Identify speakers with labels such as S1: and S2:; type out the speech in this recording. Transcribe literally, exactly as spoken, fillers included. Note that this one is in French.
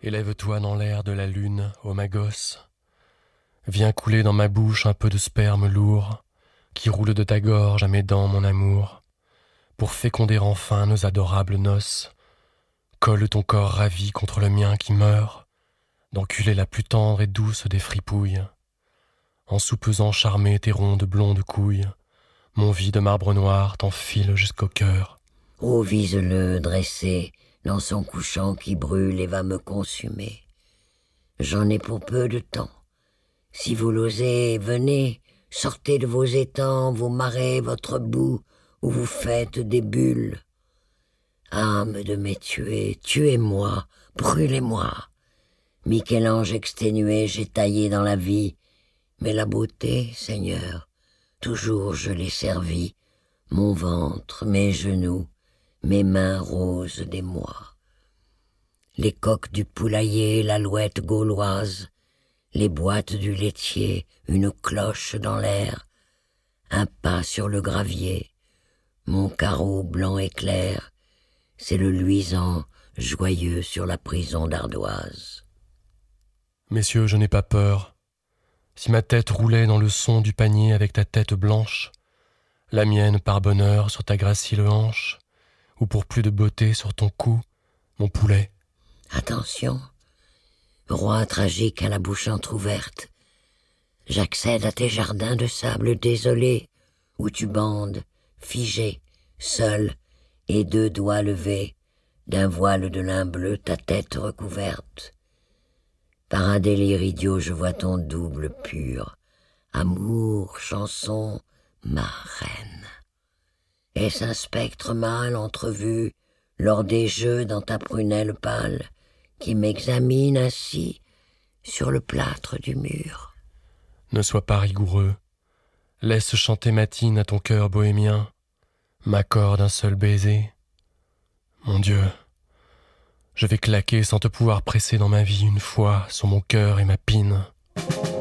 S1: Élève-toi dans l'air de la lune, ô ma gosse. Viens couler dans ma bouche un peu de sperme lourd, qui roule de ta gorge à mes dents, mon amour, pour féconder enfin nos adorables noces. Colle ton corps ravi contre le mien qui meurt, d'enculer la plus tendre et douce des fripouilles. En soupesant charmer tes rondes blondes couilles, mon vide marbre noir t'enfile jusqu'au cœur.
S2: Oh, vise-le dressé dans son couchant qui brûle et va me consumer. J'en ai pour peu de temps. Si vous l'osez, venez, sortez de vos étangs, vos marais, votre boue, où vous faites des bulles. Âme de mes tués, tuez-moi, brûlez-moi. Michel-Ange exténué, j'ai taillé dans la vie, mais la beauté, Seigneur, toujours je l'ai servie, mon ventre, mes genoux, mes mains roses des mois. Les coqs du poulailler, l'alouette gauloise, les boîtes du laitier, une cloche dans l'air, un pas sur le gravier, mon carreau blanc et clair, c'est le luisant joyeux sur la prison d'ardoise.
S1: Messieurs, je n'ai pas peur. Si ma tête roulait dans le son du panier avec ta tête blanche, la mienne par bonheur sur ta gracile hanche, ou pour plus de beauté sur ton cou, mon poulet.
S2: Attention, roi tragique à la bouche entr'ouverte, j'accède à tes jardins de sable désolés, où tu bandes, figé, seul, et deux doigts levés, d'un voile de lin bleu ta tête recouverte. Par un délire idiot je vois ton double pur, amour, chanson, ma reine. Est-ce un spectre mâle entrevu lors des jeux dans ta prunelle pâle, qui m'examine ainsi sur le plâtre du mur?
S1: Ne sois pas rigoureux, laisse chanter Matine à ton cœur bohémien, m'accorde un seul baiser. Mon Dieu, je vais claquer sans te pouvoir presser dans ma vie une fois sur mon cœur et ma pine.